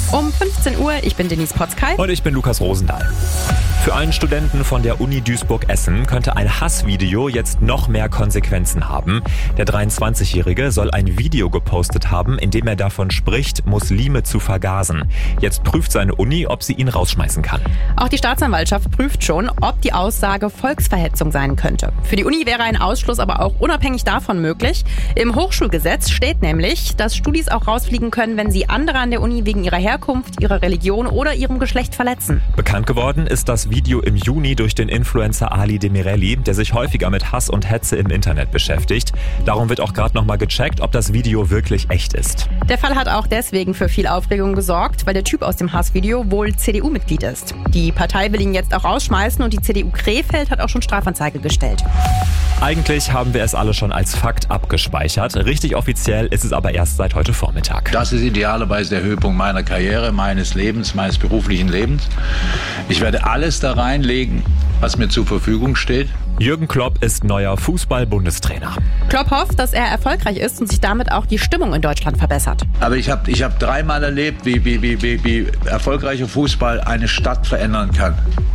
Um 15 Uhr, ich bin Denise Potzkei. Und ich bin Lukas Rosendahl. Für einen Studenten von der Uni Duisburg-Essen könnte ein Hassvideo jetzt noch mehr Konsequenzen haben. Der 23-Jährige soll ein Video gepostet haben, in dem er davon spricht, Muslime zu vergasen. Jetzt prüft seine Uni, ob sie ihn rausschmeißen kann. Auch die Staatsanwaltschaft prüft schon, ob die Aussage Volksverhetzung sein könnte. Für die Uni wäre ein Ausschluss aber auch unabhängig davon möglich. Im Hochschulgesetz steht nämlich, dass Studis auch rausfliegen können, wenn sie andere an der Uni wegen ihrer Herkunft, ihrer Religion oder ihrem Geschlecht verletzen. Bekannt geworden ist das Video im Juni durch den Influencer Ali Demirelli, der sich häufiger mit Hass und Hetze im Internet beschäftigt. Darum wird auch gerade nochmal gecheckt, ob das Video wirklich echt ist. Der Fall hat auch deswegen für viel Aufregung gesorgt, weil der Typ aus dem Hassvideo wohl CDU-Mitglied ist. Die Partei will ihn jetzt auch rausschmeißen und die CDU Krefeld hat auch schon Strafanzeige gestellt. Eigentlich haben wir es alle schon als Fakt abgespeichert. Richtig offiziell ist es aber erst seit heute Vormittag. Das ist idealerweise der Höhepunkt meiner Karriere, meines Lebens, meines beruflichen Lebens. Ich werde alles da reinlegen, was mir zur Verfügung steht. Jürgen Klopp ist neuer Fußball-Bundestrainer. Klopp hofft, dass er erfolgreich ist und sich damit auch die Stimmung in Deutschland verbessert. Aber ich hab dreimal erlebt, wie erfolgreicher Fußball eine Stadt verändern kann.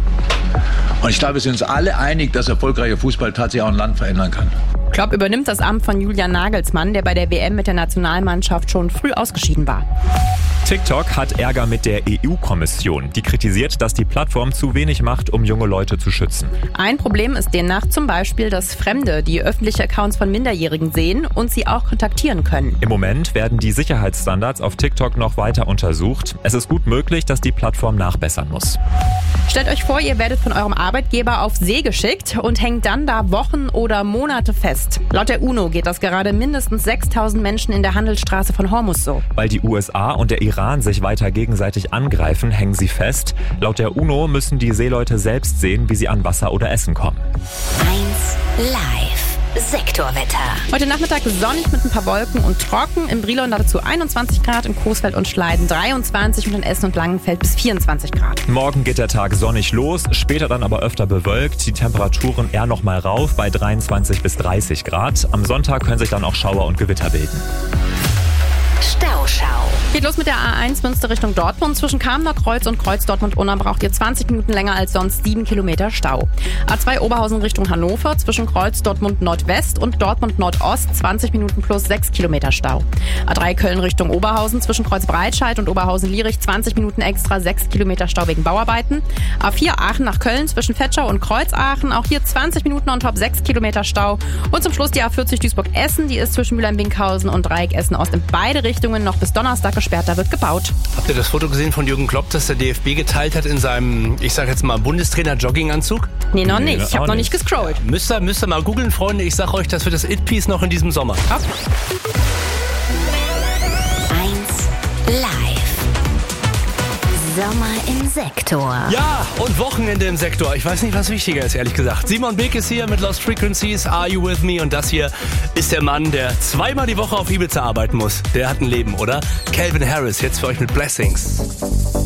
Und ich glaube, wir sind uns alle einig, dass erfolgreicher Fußball tatsächlich auch ein Land verändern kann. Klopp übernimmt das Amt von Julian Nagelsmann, der bei der WM mit der Nationalmannschaft schon früh ausgeschieden war. TikTok hat Ärger mit der EU-Kommission. Die kritisiert, dass die Plattform zu wenig macht, um junge Leute zu schützen. Ein Problem ist demnach zum Beispiel, dass Fremde die öffentliche Accounts von Minderjährigen sehen und sie auch kontaktieren können. Im Moment werden die Sicherheitsstandards auf TikTok noch weiter untersucht. Es ist gut möglich, dass die Plattform nachbessern muss. Stellt euch vor, ihr werdet von eurem Arbeitgeber auf See geschickt und hängt dann da Wochen oder Monate fest. Laut der UNO geht das gerade mindestens 6.000 Menschen in der Handelsstraße von Hormuz so. Weil die USA und der Iran sich weiter gegenseitig angreifen, hängen sie fest. Laut der UNO müssen die Seeleute selbst sehen, wie sie an Wasser oder Essen kommen. 1 Live. Sektorwetter. Heute Nachmittag sonnig mit ein paar Wolken und trocken. Im Brilon dazu 21 Grad, in Coesfeld und Schleiden 23 und in Essen und Langenfeld bis 24 Grad. Morgen geht der Tag sonnig los, später dann aber öfter bewölkt. Die Temperaturen eher noch mal rauf bei 23 bis 30 Grad. Am Sonntag können sich dann auch Schauer und Gewitter bilden. Stauschau. Geht los mit der A1 Münster Richtung Dortmund. Zwischen Kamener Kreuz und Kreuz Dortmund-Unna braucht ihr 20 Minuten länger als sonst 7 Kilometer Stau. A2 Oberhausen Richtung Hannover. Zwischen Kreuz Dortmund Nordwest und Dortmund Nordost 20 Minuten plus 6 Kilometer Stau. A3 Köln Richtung Oberhausen. Zwischen Kreuz Breitscheid und Oberhausen-Lierich 20 Minuten extra 6 Kilometer Stau wegen Bauarbeiten. A4 Aachen nach Köln zwischen Vetschau und Kreuzaachen. Auch hier 20 Minuten on top 6 Kilometer Stau. Und zum Schluss die A40 Duisburg-Essen. Die ist zwischen Mülheim-Winkhausen und Dreieck Essen-Ost in beide Richtungen noch bis Donnerstag gesperrt, da wird gebaut. Habt ihr das Foto gesehen von Jürgen Klopp, das der DFB geteilt hat in seinem, ich sag jetzt mal, Bundestrainer-Jogginganzug? Nee, noch nicht. Ich habe noch nicht gescrollt. Müsst ihr mal googeln, Freunde. Ich sag euch, das wird das It-Piece noch in diesem Sommer. Hopp. 1 Live. Sommer im Sektor. Ja, und Wochenende im Sektor. Ich weiß nicht, was wichtiger ist, ehrlich gesagt. Simon Beek ist hier mit Lost Frequencies, Are You With Me? Und das hier ist der Mann, der zweimal die Woche auf Ibiza arbeiten muss. Der hat ein Leben, oder? Calvin Harris, jetzt für euch mit Blessings.